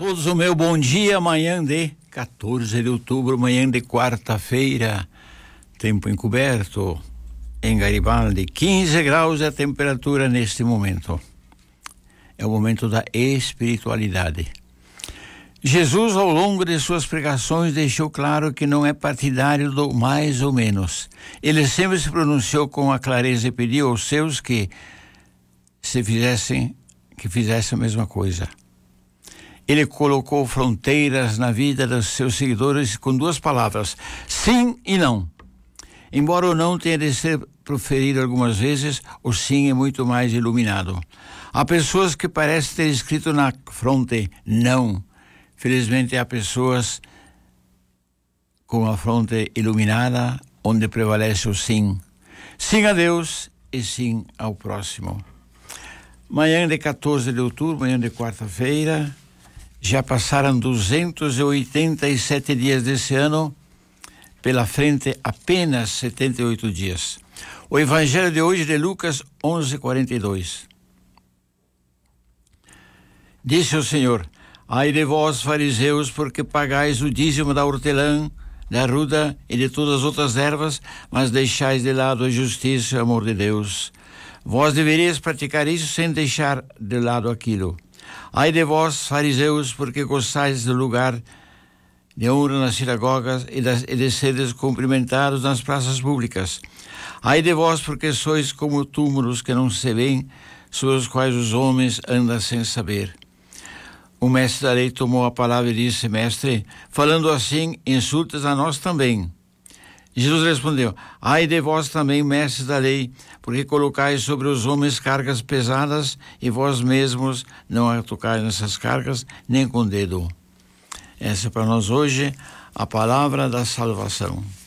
Todos o meu bom dia, manhã de 14 de outubro, manhã de quarta-feira, tempo encoberto, em Garibaldi, 15 graus é a temperatura neste momento. É o momento da espiritualidade. Jesus, ao longo de suas pregações, deixou claro que não é partidário do mais ou menos. Ele sempre se pronunciou com a clareza e pediu aos seus que fizessem a mesma coisa. Ele colocou fronteiras na vida dos seus seguidores com duas palavras: sim e não. Embora o não tenha de ser proferido algumas vezes, o sim é muito mais iluminado. Há pessoas que parecem ter escrito na fronte não. Felizmente há pessoas com a fronte iluminada, onde prevalece o sim. Sim a Deus e sim ao próximo. Manhã de 14 de outubro, manhã de quarta-feira. Já passaram 287 dias desse ano, pela frente apenas 78 dias. O evangelho de hoje é de Lucas 11:42. Disse o Senhor: ai de vós, fariseus, porque pagais o dízimo da hortelã, da ruda e de todas as outras ervas, mas deixais de lado a justiça e o amor de Deus. Vós deverias praticar isso sem deixar de lado aquilo. Ai de vós, fariseus, porque gostais do lugar de honra nas sinagogas e de seres cumprimentados nas praças públicas. Ai de vós, porque sois como túmulos que não se veem, sobre os quais os homens andam sem saber. O mestre da lei tomou a palavra e disse: mestre, falando assim, insultas a nós também. Jesus respondeu: ai de vós também, mestres da lei, porque colocais sobre os homens cargas pesadas e vós mesmos não tocais nessas cargas nem com o dedo. Essa é para nós hoje a palavra da salvação.